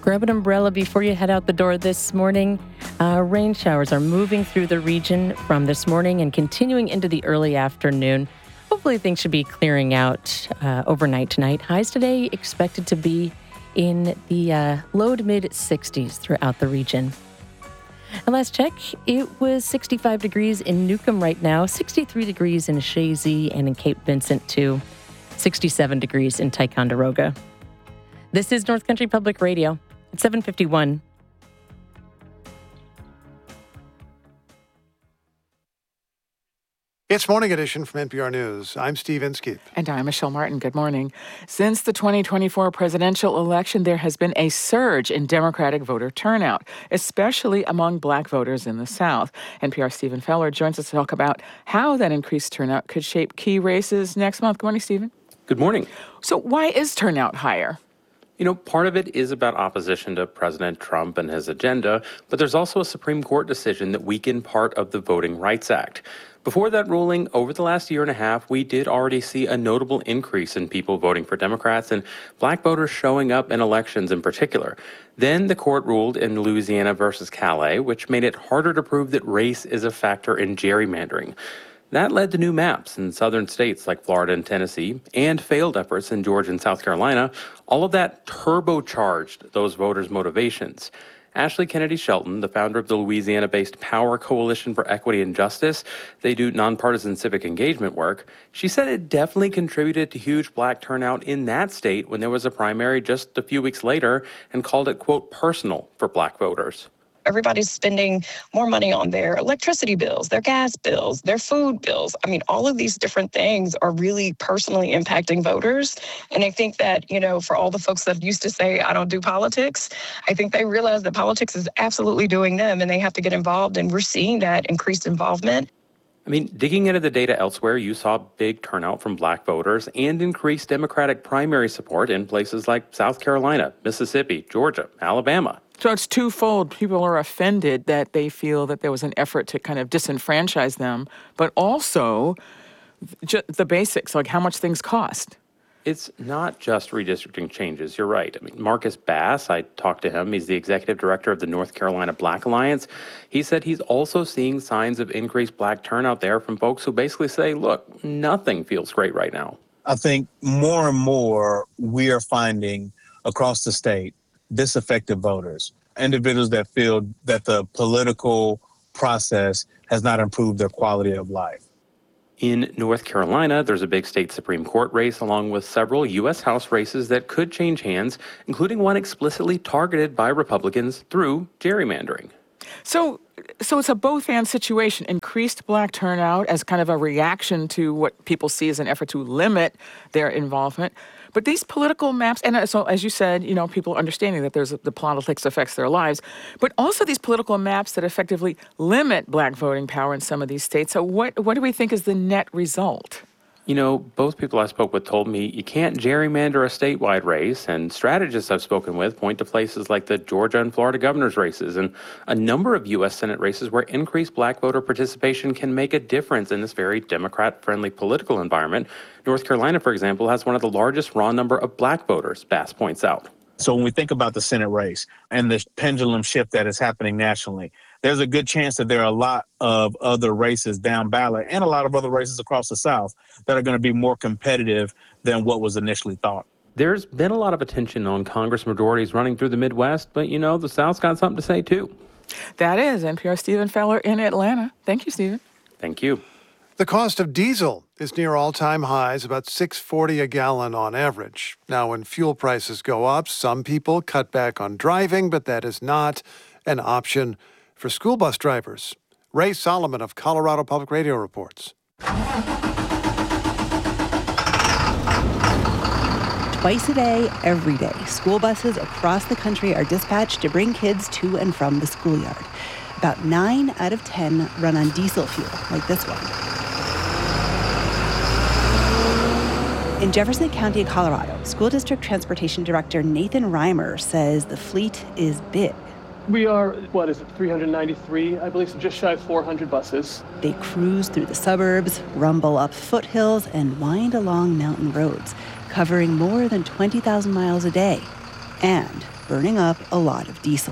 Grab an umbrella before you head out the door this morning. Rain showers are moving through the region from this morning and continuing into the early afternoon. Hopefully things should be clearing out overnight tonight. Highs today expected to be in the low to mid 60s throughout the region. And last check, it was 65 degrees in Newcomb right now, 63 degrees in Shazy and in Cape Vincent too, 67 degrees in Ticonderoga. This is North Country Public Radio. It's 7:51. It's Morning Edition from NPR News. I'm Steve Inskeep. And I'm Michelle Martin. Good morning. Since the 2024 presidential election, there has been a surge in Democratic voter turnout, especially among Black voters in the South. NPR's Stephen Feller joins us to talk about how that increased turnout could shape key races next month. Good morning, Stephen. Good morning. So why is turnout higher? You know, part of it is about opposition to President Trump and his agenda, but there's also a Supreme Court decision that weakened part of the Voting Rights Act. Before that ruling, over the last year and a half, we did already see a notable increase in people voting for Democrats and Black voters showing up in elections in particular. Then the court ruled in Louisiana versus Calais, which made it harder to prove that race is a factor in gerrymandering. That led to new maps in southern states like Florida and Tennessee, and failed efforts in Georgia and South Carolina. All of that turbocharged those voters' motivations. Ashley Kennedy Shelton, the founder of the Louisiana-based Power Coalition for Equity and Justice, they do nonpartisan civic engagement work. She said it definitely contributed to huge Black turnout in that state when there was a primary just a few weeks later, and called it, quote, personal for Black voters. Everybody's spending more money on their electricity bills, their gas bills, their food bills. I mean, all of these different things are really personally impacting voters. And I think that, you know, for all the folks that used to say, I don't do politics, I think they realize that politics is absolutely doing them and they have to get involved. And we're seeing that increased involvement. I mean, digging into the data elsewhere, you saw big turnout from Black voters and increased Democratic primary support in places like South Carolina, Mississippi, Georgia, Alabama. So it's twofold. People are offended that they feel that there was an effort to kind of disenfranchise them, but also the basics, like how much things cost. It's not just redistricting changes. You're right. I mean, Marcus Bass, I talked to him. He's the executive director of the North Carolina Black Alliance. He said he's also seeing signs of increased Black turnout there from folks who basically say, look, nothing feels great right now. I think more and more we are finding across the state disaffected voters, individuals that feel that the political process has not improved their quality of life. In North Carolina, there's a big state Supreme Court race along with several U.S. House races that could change hands, including one explicitly targeted by Republicans through gerrymandering. So it's a both-and situation. Increased Black turnout as kind of a reaction to what people see as an effort to limit their involvement. But these political maps, and so as you said, you know, people understanding that the politics affects their lives, but also these political maps that effectively limit Black voting power in some of these states. So what do we think is the net result? You know, both people I spoke with told me you can't gerrymander a statewide race, and strategists I've spoken with point to places like the Georgia and Florida governor's races and a number of U.S. Senate races where increased Black voter participation can make a difference in this very Democrat-friendly political environment. North Carolina, for example, has one of the largest raw number of Black voters, Bass points out. So when we think about the Senate race and the pendulum shift that is happening nationally, there's a good chance that there are a lot of other races down ballot and a lot of other races across the South that are going to be more competitive than what was initially thought. There's been a lot of attention on Congress majorities running through the Midwest, but, you know, the South's got something to say, too. That is NPR Stephen Feller in Atlanta. Thank you, Stephen. Thank you. The cost of diesel is near all-time highs, about $6.40 a gallon on average. Now, when fuel prices go up, some people cut back on driving, but that is not an option for school bus drivers. Ray Solomon of Colorado Public Radio reports. Twice a day, every day, school buses across the country are dispatched to bring kids to and from the schoolyard. About 9 out of 10 run on diesel fuel, like this one. In Jefferson County, Colorado, School District Transportation Director Nathan Reimer says the fleet is big. We are, 393, I believe, so just shy of 400 buses. They cruise through the suburbs, rumble up foothills, and wind along mountain roads, covering more than 20,000 miles a day. And burning up a lot of diesel.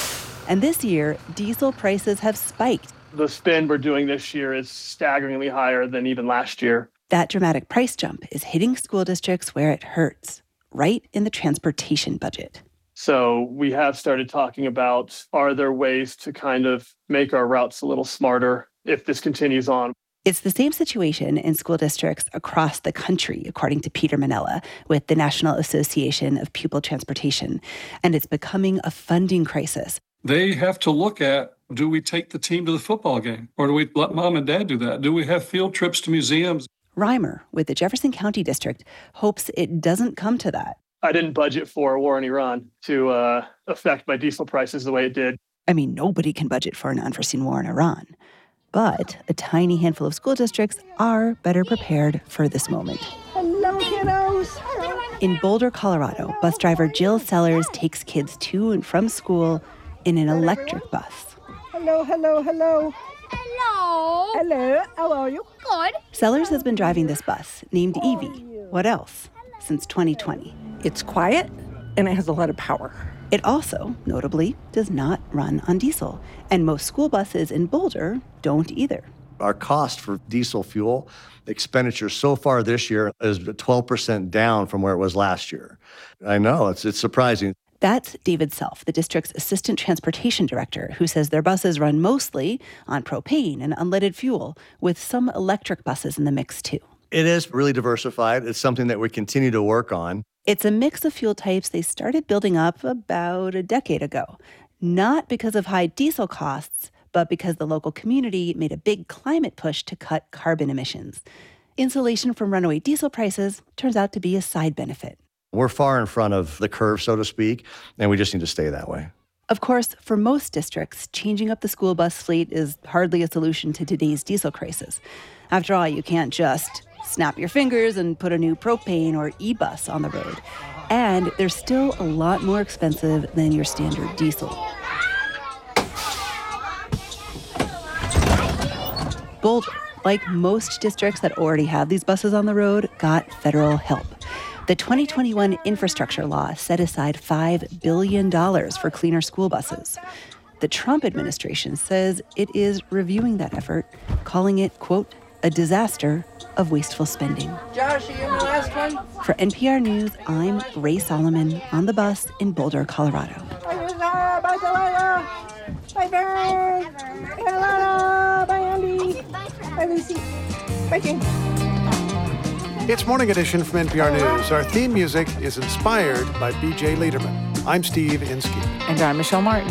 And this year, diesel prices have spiked. The spend we're doing this year is staggeringly higher than even last year. That dramatic price jump is hitting school districts where it hurts, right in the transportation budget. So we have started talking about, are there ways to kind of make our routes a little smarter if this continues on? It's the same situation in school districts across the country, according to Peter Manella with the National Association of Pupil Transportation. And it's becoming a funding crisis. They have to look at, do we take the team to the football game? Or do we let mom and dad do that? Do we have field trips to museums? Reimer, with the Jefferson County District, hopes it doesn't come to that. I didn't budget for a war in Iran to affect my diesel prices the way it did. I mean, nobody can budget for an unforeseen war in Iran. But a tiny handful of school districts are better prepared for this moment. Hello, kiddos. In Boulder, Colorado, bus driver Jill Sellers takes kids to and from school in an electric bus. Hello, hello, hello. Hello. Hello, how are you? Good. Sellers has been driving this bus, named Evie. What else? Since 2020. It's quiet and it has a lot of power. It also, notably, does not run on diesel. And most school buses in Boulder don't either. Our cost for diesel fuel expenditure so far this year is 12% down from where it was last year. I know, it's surprising. That's David Self, the district's assistant transportation director, who says their buses run mostly on propane and unleaded fuel, with some electric buses in the mix too. It is really diversified. It's something that we continue to work on. It's a mix of fuel types they started building up about a decade ago, not because of high diesel costs, but because the local community made a big climate push to cut carbon emissions. Insulation from runaway diesel prices turns out to be a side benefit. We're far in front of the curve, so to speak, and we just need to stay that way. Of course, for most districts, changing up the school bus fleet is hardly a solution to today's diesel crisis. After all, you can't just snap your fingers and put a new propane or e-bus on the road. And they're still a lot more expensive than your standard diesel. Boulder, like most districts that already have these buses on the road, got federal help. The 2021 infrastructure law set aside $5 billion for cleaner school buses. The Trump administration says it is reviewing that effort, calling it, quote, a disaster of wasteful spending. Josh, are you in the last one? For NPR News, I'm Ray Solomon on the bus in Boulder, Colorado. Bye, Sarah. Bye, Delilah. Bye, Vern. Bye, Alana. Bye, Andy. Bye, Lucy. Bye, King. It's Morning Edition from NPR News. Our theme music is inspired by B.J. Liederman. I'm Steve Inskeep. And I'm Michelle Martin.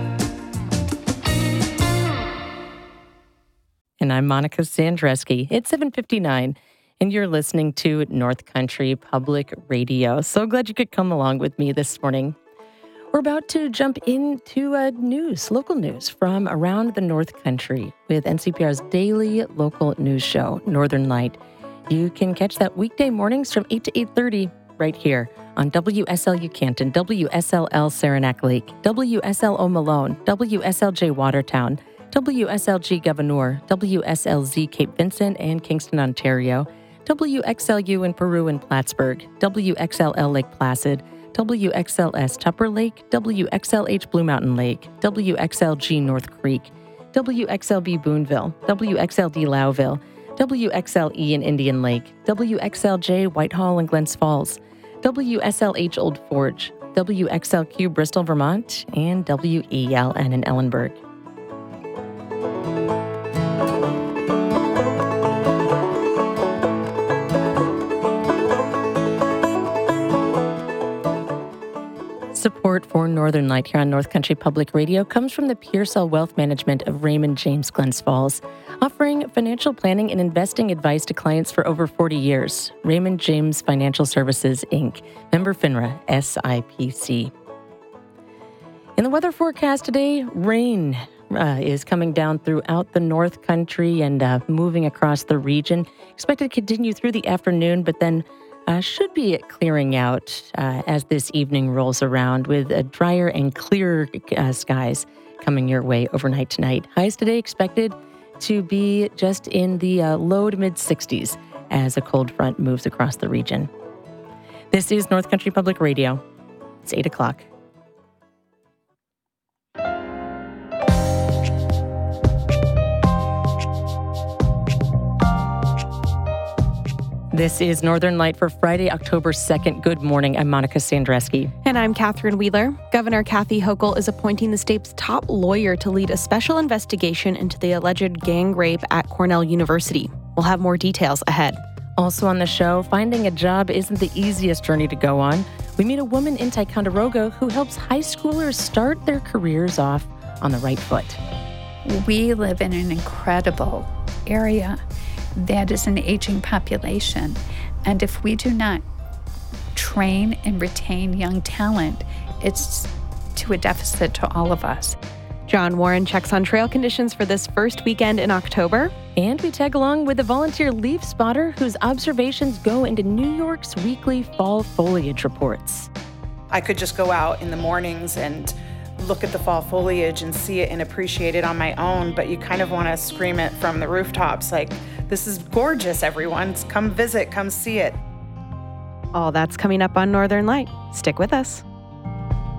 And I'm Monica Sandreski. It's 7:59, and you're listening to North Country Public Radio. So glad you could come along with me this morning. We're about to jump into local news from around the North Country with NCPR's daily local news show, Northern Light. You can catch that weekday mornings from 8 to 8:30 right here on WSLU Canton, WSLL Saranac Lake, WSLO Malone, WSLJ Watertown, WSLG Gouverneur, WSLZ Cape Vincent and Kingston, Ontario, WXLU in Peru and Plattsburgh, WXLL Lake Placid, WXLS Tupper Lake, WXLH Blue Mountain Lake, WXLG North Creek, WXLB Boonville, WXLD Lowville, WXLE in Indian Lake, WXLJ Whitehall and Glens Falls, WSLH Old Forge, WXLQ Bristol, Vermont, and WELN in Ellenburg. Support for Northern Light here on North Country Public Radio comes from the Pearsall Wealth Management of Raymond James Glens Falls, offering financial planning and investing advice to clients for over 40 years. Raymond James Financial Services, Inc., member FINRA, SIPC. In the weather forecast today, rain is coming down throughout the North Country and moving across the region. Expected to continue through the afternoon, but then should be clearing out as this evening rolls around with drier and clearer skies coming your way overnight tonight. Highs today expected to be just in the low to mid-60s as a cold front moves across the region. This is North Country Public Radio. It's 8 o'clock. This is Northern Light for Friday, October 2nd. Good morning. I'm Monica Sandreski. And I'm Catherine Wheeler. Governor Kathy Hochul is appointing the state's top lawyer to lead a special investigation into the alleged gang rape at Cornell University. We'll have more details ahead. Also on the show, finding a job isn't the easiest journey to go on. We meet a woman in Ticonderoga who helps high schoolers start their careers off on the right foot. We live in an incredible area that is an aging population. And if we do not train and retain young talent, it's to a deficit to all of us. John Warren checks on trail conditions for this first weekend in October. And we tag along with a volunteer leaf spotter whose observations go into New York's weekly fall foliage reports. I could just go out in the mornings and look at the fall foliage and see it and appreciate it on my own, but you kind of want to scream it from the rooftops like, this is gorgeous, everyone. Come visit, come see it. All that's coming up on Northern Light. Stick with us.